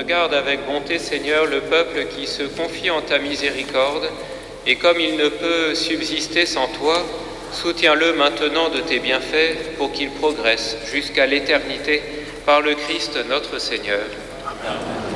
Regarde avec bonté, Seigneur, le peuple qui se confie en ta miséricorde, et comme il ne peut subsister sans toi, soutiens-le maintenant de tes bienfaits pour qu'il progresse jusqu'à l'éternité par le Christ notre Seigneur. Amen.